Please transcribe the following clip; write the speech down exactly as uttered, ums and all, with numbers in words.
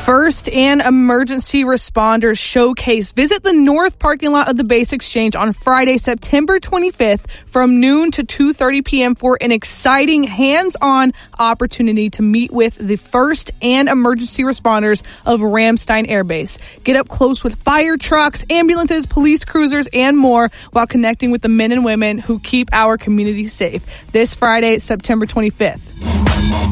First and Emergency Responders Showcase. Visit the north parking lot of the Base Exchange on Friday, September twenty-fifth from noon to two thirty p.m. for an exciting hands-on opportunity to meet with the first and emergency responders of Ramstein Air Base. Get up close with fire trucks, ambulances, police cruisers, and more while connecting with the men and women who keep our community safe. This Friday, September twenty-fifth.